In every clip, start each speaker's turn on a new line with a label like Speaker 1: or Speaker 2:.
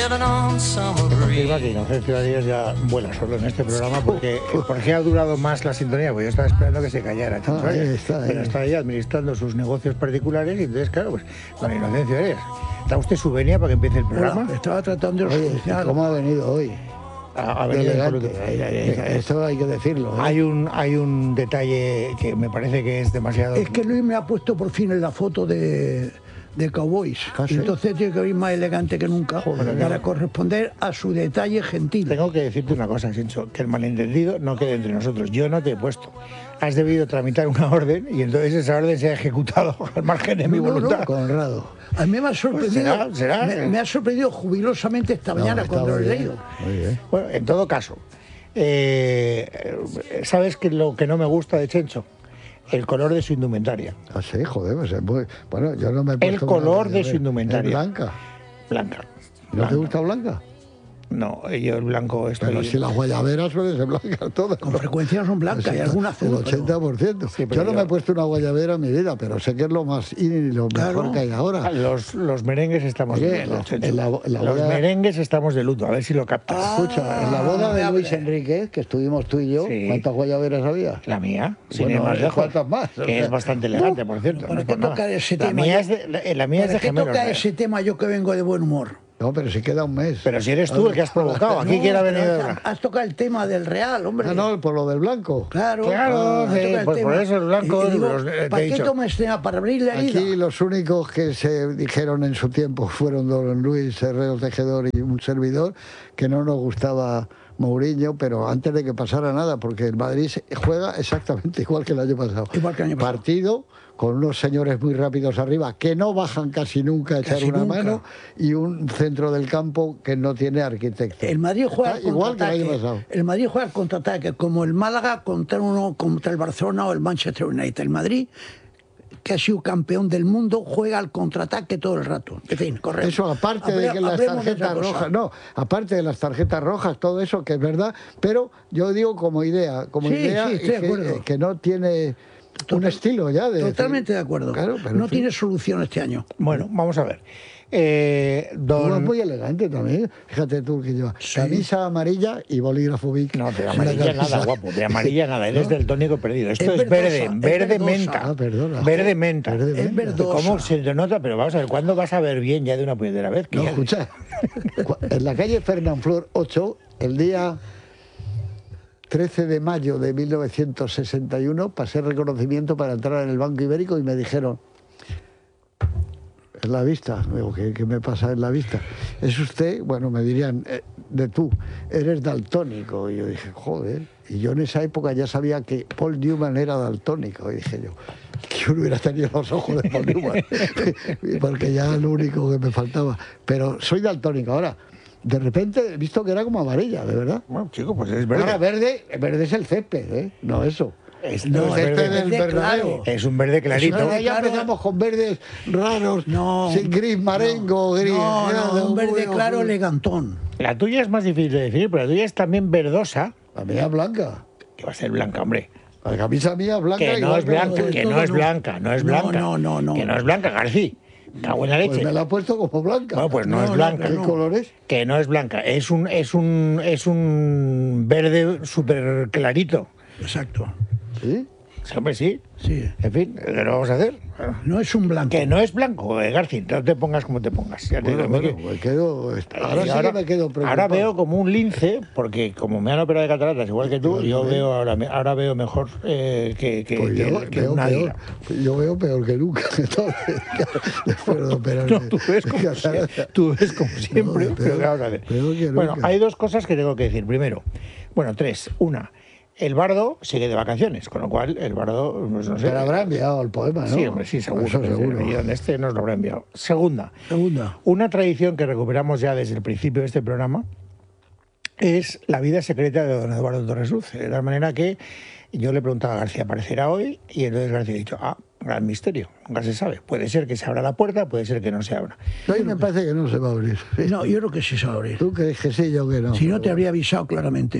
Speaker 1: living on summer breeze.
Speaker 2: Confirma que Inocencio Arias ya vuela solo en este programa porque ¿por qué ha durado más la sintonía? Pues yo estaba esperando que se callara.
Speaker 3: Ahí está,
Speaker 2: pero está ahí administrando sus negocios particulares y entonces, claro, pues con Inocencio Arias. ¿Da usted su venia para que empiece el programa?
Speaker 3: Bueno, estaba tratando de solucionar. ¿Cómo ha venido hoy?
Speaker 2: Ha venido
Speaker 3: elegante. Esto hay que decirlo.
Speaker 2: Hay un detalle que me parece que es demasiado...
Speaker 4: Es que Luis me ha puesto por fin en la foto de Cowboys.
Speaker 2: ¿Sí?
Speaker 4: Entonces tiene que ir más elegante que nunca para corresponder a su detalle gentil.
Speaker 2: Tengo que decirte una cosa, Sincho, que el malentendido no quede entre nosotros. Yo no te he puesto. Has debido tramitar una orden y entonces esa orden se ha ejecutado al margen de mi voluntad.
Speaker 3: Conrado.
Speaker 4: A mí me ha sorprendido,
Speaker 2: Pues será.
Speaker 4: Me ha sorprendido jubilosamente esta mañana cuando lo he leído.
Speaker 3: Muy bien.
Speaker 2: Bueno, en todo caso, ¿sabes que lo que no me gusta de Chencho? El color de su indumentaria.
Speaker 3: Ah, sí, joder, pues es muy... Bueno, yo no me he puesto...
Speaker 2: El color de su indumentaria.
Speaker 3: ¿Es blanca?
Speaker 2: Blanca.
Speaker 3: ¿No te gusta blanca?
Speaker 2: No, yo el blanco estoy...
Speaker 3: Pero si las guayaberas suelen ser blancas todas.
Speaker 4: Con frecuencia son blancas y alguna azul.
Speaker 3: El 80%.
Speaker 2: Sí, pero
Speaker 3: yo no me he puesto una guayabera en mi vida, pero sé que es lo más in y lo mejor que hay ahora.
Speaker 2: Los merengues estamos
Speaker 3: Oye,
Speaker 2: de luto, Chencho.
Speaker 3: en la
Speaker 2: Los
Speaker 3: boda-
Speaker 2: merengues estamos de luto, a ver si lo captas.
Speaker 3: Escucha, en la boda de Luis Enrique, que estuvimos tú y yo,
Speaker 2: Sí.
Speaker 3: ¿cuántas guayaberas había?
Speaker 2: La mía, sin
Speaker 3: Bueno,
Speaker 2: ir más lejos,
Speaker 3: ¿cuántas más?
Speaker 2: que es bastante elegante, por cierto.
Speaker 4: ¿Para
Speaker 2: no es
Speaker 4: qué
Speaker 2: por nada.
Speaker 4: tocar ese
Speaker 2: La
Speaker 4: tema?
Speaker 2: mía es de, la mía es de
Speaker 4: ¿Para qué
Speaker 2: gemelos.
Speaker 4: toca ese tema yo que vengo de buen humor?
Speaker 3: No, pero si queda un mes.
Speaker 2: Pero si eres tú el que has provocado, aquí
Speaker 4: No,
Speaker 2: quién ha
Speaker 4: pero
Speaker 2: venido a hablar.
Speaker 4: has tocado el tema del Real, hombre.
Speaker 3: Ah, no, por lo del blanco.
Speaker 4: Claro,
Speaker 2: Claro,
Speaker 4: has
Speaker 2: sí,
Speaker 4: tocado el
Speaker 2: pues por
Speaker 4: tema.
Speaker 2: eso el blanco,
Speaker 4: Y digo,
Speaker 2: te he
Speaker 4: ¿para qué
Speaker 2: dicho.
Speaker 4: toma este tema? ¿Para abrir la herida?
Speaker 3: Aquí los únicos que se dijeron en su tiempo fueron don Luis Herrero Tejedor y un servidor, que no nos gustaba Mourinho, pero antes de que pasara nada, porque el Madrid juega exactamente igual que el año pasado.
Speaker 4: Igual que el año pasado.
Speaker 3: Partido con unos señores muy rápidos arriba, que no bajan casi nunca a echar
Speaker 4: Casi
Speaker 3: una
Speaker 4: nunca.
Speaker 3: mano, y un centro del campo que no tiene arquitecto.
Speaker 4: El Madrid juega al
Speaker 3: Está igual que el año
Speaker 4: contraataque.
Speaker 3: pasado.
Speaker 4: El Madrid juega al contraataque, como el Málaga contra el Barcelona o el Manchester United. El Madrid, que ha sido campeón del mundo, juega al contraataque todo el rato. En fin, correcto.
Speaker 3: Eso aparte de que las
Speaker 4: Hablemos de otra
Speaker 3: tarjetas
Speaker 4: cosa.
Speaker 3: rojas, no, aparte de las tarjetas rojas, todo eso que es verdad, pero yo digo como idea,
Speaker 4: Sí, sí, estoy de acuerdo.
Speaker 3: que no tiene un estilo ya de...
Speaker 4: Totalmente de acuerdo.
Speaker 3: Claro, pero
Speaker 4: no
Speaker 3: en fin.
Speaker 4: tiene solución este año.
Speaker 2: Bueno, vamos a ver.
Speaker 3: Tú vas muy elegante también, fíjate tú que lleva camisa amarilla y bolígrafo Bic.
Speaker 2: No, de
Speaker 3: Una
Speaker 2: amarilla
Speaker 3: camisa.
Speaker 2: nada, guapo. De amarilla nada. Eres del tónico perdido. Esto
Speaker 4: Es
Speaker 2: es verde,
Speaker 4: verdosa, es
Speaker 2: verde
Speaker 4: verdosa.
Speaker 2: menta.
Speaker 3: Ah, perdona.
Speaker 2: Verde menta.
Speaker 3: Verde
Speaker 4: Es
Speaker 3: menta.
Speaker 4: verdosa.
Speaker 2: ¿Cómo se te nota? Pero vamos a ver, ¿cuándo vas a ver bien ya de una puñetera vez? Que
Speaker 3: No,
Speaker 2: ya-
Speaker 3: escucha, en la calle Fernán Flor 8, el día 13 de mayo de 1961, pasé reconocimiento para entrar en el Banco Ibérico y me dijeron, en la vista, digo, ¿qué me pasa en la vista? ¿Es usted? Bueno, me dirían, de tú, eres daltónico. Y yo dije, joder. Y yo en esa época ya sabía que Paul Newman era daltónico. Y dije yo, que yo no hubiera tenido los ojos de Paul Newman, porque ya es lo único que me faltaba. Pero soy daltónico. Ahora, de repente he visto que era como amarilla, de verdad.
Speaker 2: Bueno, chico, pues es verde.
Speaker 3: Ahora, verde es el césped, ¿eh? No eso.
Speaker 2: No,
Speaker 3: el
Speaker 2: es
Speaker 3: césped
Speaker 2: verde.
Speaker 3: del
Speaker 4: Verde
Speaker 3: Bernabéu.
Speaker 4: claro.
Speaker 2: Es un verde clarito.
Speaker 3: Ahora ya
Speaker 4: Claro.
Speaker 3: empezamos con verdes raros,
Speaker 4: No.
Speaker 3: sin gris marengo, gris.
Speaker 4: No,
Speaker 3: nada,
Speaker 4: un verde
Speaker 3: muy
Speaker 4: claro
Speaker 3: oscuro.
Speaker 4: elegantón.
Speaker 2: La tuya es más difícil de definir, pero la tuya es también verdosa.
Speaker 3: La mía es blanca.
Speaker 2: Que va a ser blanca, hombre.
Speaker 3: La camisa mía es blanca.
Speaker 2: Que no
Speaker 3: igual
Speaker 2: es blanca,
Speaker 3: la de
Speaker 2: que
Speaker 3: todo,
Speaker 2: no es blanca, no es
Speaker 4: No,
Speaker 2: blanca.
Speaker 4: no.
Speaker 2: Que no es blanca, García. Cago en la
Speaker 3: Pues
Speaker 2: leche.
Speaker 3: me la ha puesto como blanca.
Speaker 2: Bueno, pues no es blanca.
Speaker 3: ¿Qué color es?
Speaker 2: Que no es blanca. Es un verde súper clarito.
Speaker 4: Exacto.
Speaker 3: ¿Sí?
Speaker 2: Sí, hombre, sí.
Speaker 4: Sí.
Speaker 2: En fin, ¿qué lo vamos a hacer?
Speaker 4: No es un blanco.
Speaker 2: Que no es blanco, García. No te pongas como te pongas. Ya te digo,
Speaker 3: Bueno,
Speaker 2: que-
Speaker 3: me quedo... Ahora
Speaker 2: y
Speaker 3: sí que me quedo preocupado.
Speaker 2: ahora veo como un lince, porque como me han operado de cataratas igual que tú, yo veo ahora veo mejor que
Speaker 3: Pues yo
Speaker 2: que
Speaker 3: veo
Speaker 2: un
Speaker 3: peor.
Speaker 2: águila.
Speaker 3: Yo veo peor que nunca. Entonces, después de operarme.
Speaker 2: No, tú ves como siempre,
Speaker 3: No,
Speaker 2: pero
Speaker 3: peor-
Speaker 2: ¿qué vamos a hacer?
Speaker 3: peor que
Speaker 2: Bueno,
Speaker 3: nunca.
Speaker 2: hay dos cosas que tengo que decir. Primero, bueno, tres. Una, el bardo sigue de vacaciones, con lo cual el bardo, pues no sé.
Speaker 3: Pero habrá enviado el poema, ¿no?
Speaker 2: Sí, hombre, sí, seguro.
Speaker 3: Eso seguro.
Speaker 2: Y donde esté nos lo habrá enviado. Segunda,
Speaker 4: Segunda.
Speaker 2: una tradición que recuperamos ya desde el principio de este programa es la vida secreta de don Eduardo Torres Luz. De tal manera que yo le preguntaba a García, ¿aparecerá hoy? Y entonces García ha dicho, gran misterio, nunca se sabe. Puede ser que se abra la puerta, puede ser que no se abra.
Speaker 3: A mí me parece que no se va a abrir.
Speaker 4: No, yo creo que sí se va a abrir.
Speaker 3: ¿Tú crees que sí, yo que no?
Speaker 4: Si no, te habría avisado claramente.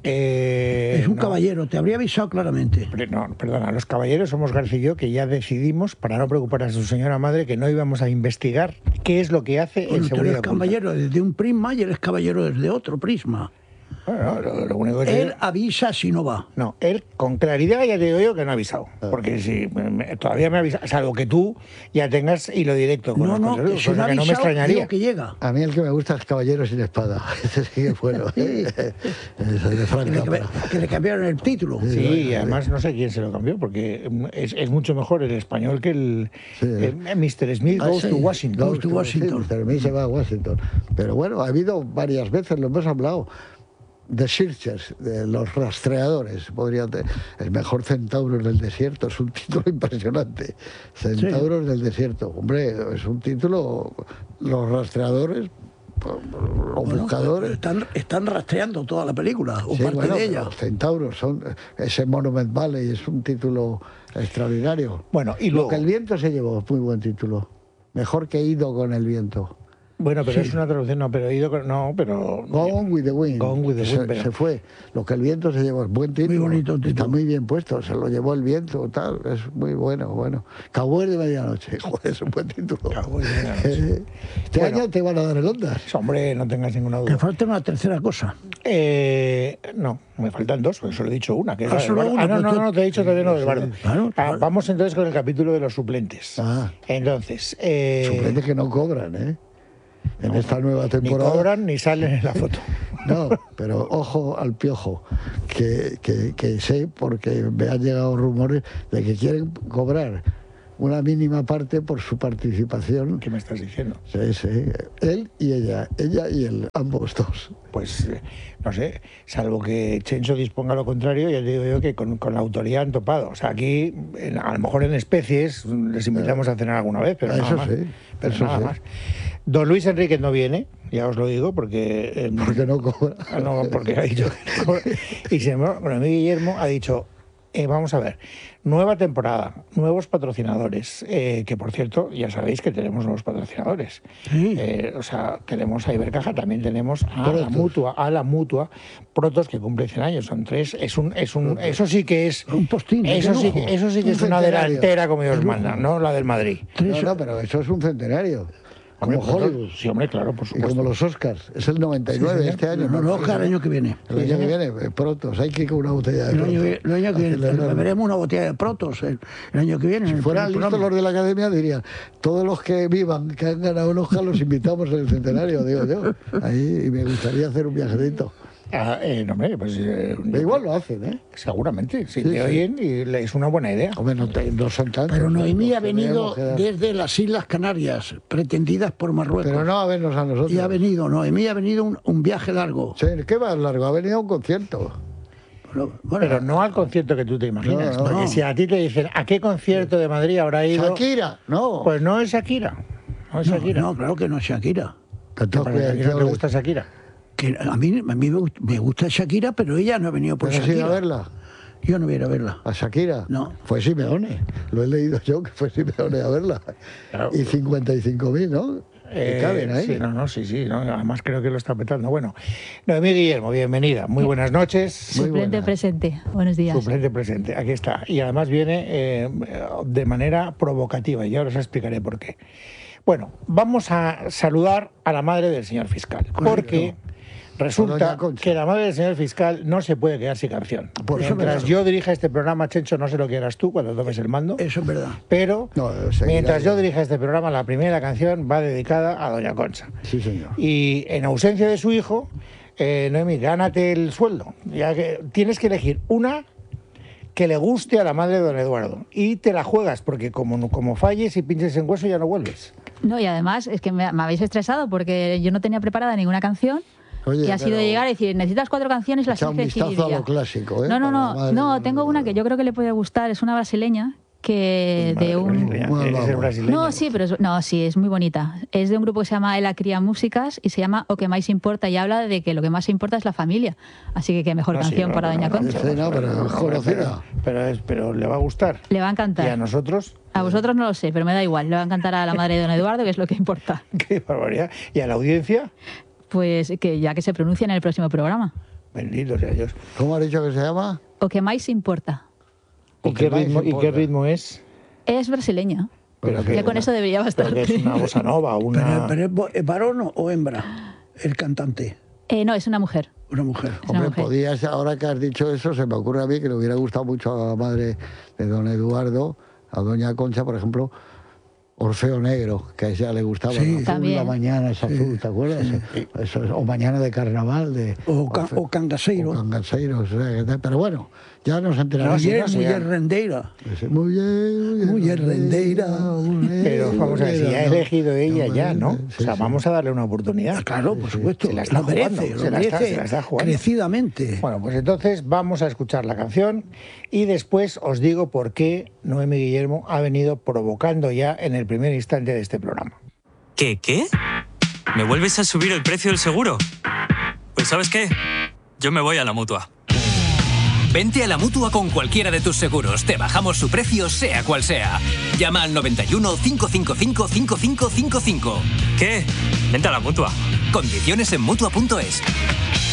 Speaker 4: Es un
Speaker 2: no.
Speaker 4: caballero, te habría avisado claramente.
Speaker 2: No, perdona, los caballeros somos García y yo que ya decidimos, para no preocupar a su señora madre, que no íbamos a investigar qué es lo que hace en
Speaker 4: Bueno, tú
Speaker 2: seguridad
Speaker 4: eres
Speaker 2: oculta.
Speaker 4: caballero desde un prisma y eres caballero desde otro prisma.
Speaker 2: Bueno, lo único que
Speaker 4: Él avisa si no va.
Speaker 2: No, él con claridad ya te digo yo que no ha avisado. Porque si todavía me avisa, salvo que tú ya tengas hilo directo con
Speaker 4: No,
Speaker 2: las
Speaker 4: no,
Speaker 2: cosas,
Speaker 4: que si
Speaker 2: cosa
Speaker 4: no ha
Speaker 2: que no me
Speaker 4: avisado,
Speaker 2: extrañaría.
Speaker 4: digo que llega.
Speaker 3: A mí el que me gusta es Caballero sin espada. Ese sí que fue, ¿no? Ese de Frank Capra.
Speaker 4: Que le cambiaron el título.
Speaker 2: Sí, y además no sé quién se lo cambió, porque es mucho mejor el español que el Mr. Smith Goes
Speaker 4: sí.
Speaker 2: to Washington.
Speaker 4: Goes to Washington.
Speaker 3: Pero a mí se va a Washington. Pero bueno, ha habido varias veces, lo hemos hablado. The Searchers, de los rastreadores, el mejor centauro en el desierto, es un título impresionante. Centauros del desierto, hombre, es un título, los rastreadores, los buscadores.
Speaker 4: Están rastreando toda la película, o
Speaker 3: Sí,
Speaker 4: parte
Speaker 3: bueno,
Speaker 4: de
Speaker 3: pero
Speaker 4: ella.
Speaker 3: los centauros son, ese Monument Valley es un título extraordinario.
Speaker 2: Bueno, y
Speaker 3: Lo
Speaker 2: luego,
Speaker 3: que el viento se llevó, muy buen título. Mejor que Ido con el viento.
Speaker 2: bueno, pero es una traducción, no, pero he ido con, no, pero
Speaker 3: Gone with the Wind.
Speaker 2: Gone with the Wind, pero-
Speaker 3: Se fue. Lo que el viento se llevó es buen título.
Speaker 4: Muy bonito título.
Speaker 3: Está muy bien puesto. Se lo llevó el viento, tal. Es muy bueno. Cowboy de medianoche. Joder, es un buen título.
Speaker 2: Cowboy de medianoche.
Speaker 3: Este
Speaker 2: Bueno.
Speaker 3: año te van a dar el Ondas.
Speaker 2: hombre, no tengas ninguna
Speaker 4: Te
Speaker 2: duda.
Speaker 4: falta una tercera cosa.
Speaker 2: No, me faltan dos, porque solo he dicho una. Que es la del
Speaker 4: solo
Speaker 2: bardo.
Speaker 4: una,
Speaker 2: No,
Speaker 4: pues tú-
Speaker 2: te he dicho todavía lo del bardo.
Speaker 4: Claro, claro.
Speaker 2: Vamos entonces con el capítulo de los suplentes.
Speaker 3: Ah.
Speaker 2: Entonces,
Speaker 3: Suplentes que no cobran, ¿eh? En esta nueva
Speaker 2: ni
Speaker 3: temporada.
Speaker 2: cobran ni salen en la foto.
Speaker 3: No, pero ojo al Piojo, que sé, porque me han llegado rumores de que quieren cobrar una mínima parte por su participación.
Speaker 2: ¿Qué me estás diciendo?
Speaker 3: Sí, él y ella y él, ambos dos.
Speaker 2: Pues no sé, salvo que Chencho disponga lo contrario, ya te digo yo que con la autoría han topado. O sea, aquí, a lo mejor en especies, les invitamos a cenar alguna vez, pero nada
Speaker 3: Eso
Speaker 2: más.
Speaker 3: sí,
Speaker 2: Pero
Speaker 3: eso
Speaker 2: nada
Speaker 3: sí.
Speaker 2: más. Don Luis Enríquez no viene, ya os lo digo, porque...
Speaker 3: Porque no cobra.
Speaker 2: No, porque ha dicho que no cobra. Y sin embargo, bueno, mi Guillermo ha dicho, vamos a ver, nueva temporada, nuevos patrocinadores, que por cierto, ya sabéis que tenemos nuevos patrocinadores.
Speaker 4: Sí.
Speaker 2: O sea, tenemos a Ibercaja, también tenemos a
Speaker 3: Protos.
Speaker 2: la mutua, Protos, que cumple 100 años, son 3, eso sí que es...
Speaker 4: Un postín, de
Speaker 2: Eso sí,
Speaker 4: lujo.
Speaker 2: eso sí que
Speaker 3: Un
Speaker 2: es una
Speaker 3: centenario.
Speaker 2: delantera como Dios manda, no la del Madrid.
Speaker 3: No, pero eso es un centenario.
Speaker 2: Hombre,
Speaker 3: Como Hollywood.
Speaker 2: sí, hombre, claro, por
Speaker 3: Y
Speaker 2: supuesto.
Speaker 3: como los Oscars. Es el 99
Speaker 2: señor.
Speaker 3: este año.
Speaker 4: No,
Speaker 3: ¿no?
Speaker 4: Oscar el año que viene.
Speaker 3: El año que viene, Protos. Hay que ir con una botella de
Speaker 4: El año,
Speaker 3: Protos.
Speaker 4: el año que viene
Speaker 3: Acelerarlo.
Speaker 4: beberemos una botella de Protos el año que viene. en
Speaker 3: Si
Speaker 4: el
Speaker 3: fueran
Speaker 4: primer
Speaker 3: listos
Speaker 4: programa.
Speaker 3: los de la academia dirían, todos los que vivan, que han ganado un Oscar, los invitamos en el centenario, digo yo. Ahí, y me gustaría hacer un viajecito.
Speaker 2: No, hombre, pues...
Speaker 3: Pero igual lo hacen, ¿eh?
Speaker 2: Seguramente, si
Speaker 3: Sí,
Speaker 2: te
Speaker 3: sí.
Speaker 2: oyen, es una buena idea.
Speaker 3: Hombre, no son tantos.
Speaker 4: Pero
Speaker 3: ¿no?
Speaker 4: Noemí ha
Speaker 3: Nos
Speaker 4: venido
Speaker 3: tenemos que dar.
Speaker 4: desde las Islas Canarias, pretendidas por Marruecos.
Speaker 3: Pero no a vernos a nosotros.
Speaker 4: Y ha venido, Noemí ha venido un viaje largo.
Speaker 3: Sí, ¿qué más largo? Ha venido a un concierto.
Speaker 4: Bueno,
Speaker 2: Pero no al concierto que tú te imaginas.
Speaker 3: No, no,
Speaker 2: porque
Speaker 4: no.
Speaker 2: si a ti te dicen, ¿a qué concierto de Madrid habrá ido?
Speaker 3: Shakira, no.
Speaker 2: Pues no es Shakira. No es Shakira.
Speaker 4: no, claro que no es Shakira.
Speaker 3: Entonces,
Speaker 2: Para que a ti no te gusta Shakira.
Speaker 4: Que a mí me gusta Shakira, pero ella no ha venido por
Speaker 3: ¿Pero has ido
Speaker 4: Shakira.
Speaker 3: a verla?
Speaker 4: Yo no voy a ir a verla.
Speaker 3: ¿A Shakira?
Speaker 4: No.
Speaker 3: Fue Simeone. Lo he leído yo, que fue Simeone a verla.
Speaker 2: Claro.
Speaker 3: Y 55.000, ¿no? Que caben ahí.
Speaker 2: Sí, no, además creo que lo está petando. Bueno, Noemí Guillermo, bienvenida. Muy buenas noches.
Speaker 3: Muy
Speaker 5: Suplente
Speaker 3: buena.
Speaker 5: presente. Buenos días.
Speaker 2: Suplente presente, aquí está. Y además viene de manera provocativa, y ahora os explicaré por qué. Bueno, vamos a saludar a la madre del señor fiscal, porque
Speaker 3: Doña
Speaker 2: resulta
Speaker 3: Concha.
Speaker 2: que la madre del señor fiscal no se puede quedar sin canción.
Speaker 3: Por eso
Speaker 2: Mientras
Speaker 3: me-
Speaker 2: yo dirija este programa, Chencho, no sé lo que harás tú cuando tomes el mando,
Speaker 4: Eso es verdad.
Speaker 2: pero
Speaker 3: No, seguirá
Speaker 2: mientras yo
Speaker 3: igual.
Speaker 2: dirija este programa, la primera canción va dedicada a Doña Concha.
Speaker 3: Sí, señor.
Speaker 2: Y en ausencia de su hijo, Noemí, gánate el sueldo. Ya que tienes que elegir una que le guste a la madre de don Eduardo. Y te la juegas, porque como falles y pinches en hueso, ya no vuelves.
Speaker 5: No, y además es que me habéis estresado porque yo no tenía preparada ninguna canción.
Speaker 3: Oye,
Speaker 5: Y ha sido
Speaker 3: pero
Speaker 5: llegar y decir, necesitas 4 canciones, las
Speaker 3: echa un
Speaker 5: tienes que
Speaker 3: vistazo a
Speaker 5: decidir
Speaker 3: lo
Speaker 5: ya.
Speaker 3: clásico, ¿eh?
Speaker 5: No,
Speaker 3: Para la madre
Speaker 5: no,
Speaker 3: de-
Speaker 5: tengo una que yo creo que le puede gustar, es una brasileña que de un...
Speaker 2: Brasileña,
Speaker 3: Bueno,
Speaker 2: tiene que ser
Speaker 3: vamos.
Speaker 2: brasileña.
Speaker 5: No, sí, pero sí, es muy bonita. Es de un grupo que se llama Ela Cría Músicas y se llama O que más importa y habla de que lo que más importa es la familia. Así que qué mejor
Speaker 2: No, sí,
Speaker 5: canción
Speaker 2: no,
Speaker 5: para
Speaker 2: no,
Speaker 5: Doña
Speaker 2: no,
Speaker 5: Concha.
Speaker 3: Sí, no, pero es conocida.
Speaker 2: Pero le va a gustar.
Speaker 5: Le va a
Speaker 2: ¿Y a
Speaker 5: encantar.
Speaker 2: nosotros?
Speaker 5: A vosotros no lo sé, pero me da igual. Le va a encantar a la madre de don Eduardo, que es lo que importa.
Speaker 2: Qué barbaridad. ¿Y a la audiencia?
Speaker 5: Pues que ya que se pronuncia en el próximo programa.
Speaker 2: Bendito sea Dios.
Speaker 3: ¿Cómo has dicho que se llama?
Speaker 5: O que máis importa.
Speaker 2: ¿Y qué ritmo es?
Speaker 5: Es brasileña.
Speaker 2: Pero
Speaker 5: Ya con eso debería
Speaker 2: pero
Speaker 5: bastarte.
Speaker 2: que es una bossa nova, una...
Speaker 4: Pero ¿es varón o hembra el cantante?
Speaker 5: No, es una mujer.
Speaker 4: Una mujer.
Speaker 5: Es una
Speaker 3: Hombre,
Speaker 5: mujer.
Speaker 3: podías, ahora que has dicho eso, se me ocurre a mí que le hubiera gustado mucho a la madre de don Eduardo, a doña Concha, por ejemplo, Orfeo Negro, que a ella le gustaba.
Speaker 4: Sí.
Speaker 3: El azul,
Speaker 5: También.
Speaker 3: La mañana es azul, ¿te acuerdas? Eso es, o Mañana de Carnaval.
Speaker 4: O Cangaceiro.
Speaker 3: O Cangaceiro, o sea, que tal. Pero bueno, ya nos enteraremos.
Speaker 4: Muller rendeira. Muller rendeira.
Speaker 2: Pero vamos a ver, si ya ha elegido ella ya, ¿no?
Speaker 3: Sí,
Speaker 2: O sea,
Speaker 3: sí.
Speaker 2: vamos a darle una oportunidad.
Speaker 4: Claro, por supuesto.
Speaker 2: Se la está
Speaker 4: lo merece,
Speaker 2: jugando,
Speaker 4: lo
Speaker 2: se la
Speaker 4: merece
Speaker 2: está jugando.
Speaker 4: crecidamente.
Speaker 2: Bueno, pues entonces vamos a escuchar la canción y después os digo por qué Noemi Guillermo ha venido provocando ya en el primer instante de este programa.
Speaker 1: ¿Qué? ¿Me vuelves a subir el precio del seguro? Pues ¿sabes qué? Yo me voy a la Mutua.
Speaker 6: Vente a la Mutua con cualquiera de tus seguros. Te bajamos su precio, sea cual sea. Llama al 91 555 5555.
Speaker 1: ¿Qué? Vente a la Mutua.
Speaker 6: Condiciones en Mutua.es.